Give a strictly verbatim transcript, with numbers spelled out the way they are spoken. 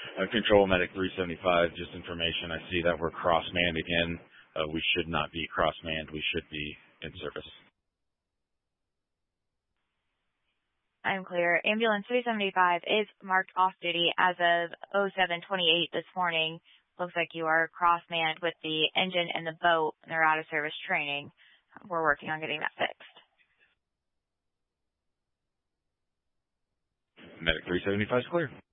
Uh, Control Medic three seventy-five, just information. I see that we're cross-manned again. Uh, we should not be cross-manned. We should be in service. I'm clear. Ambulance three seventy-five is marked off-duty as of oh seven twenty-eight this morning. Looks like you are cross-manned with the engine and the boat, and they're out of service training. We're working on getting that fixed. Medic three seventy-five is clear.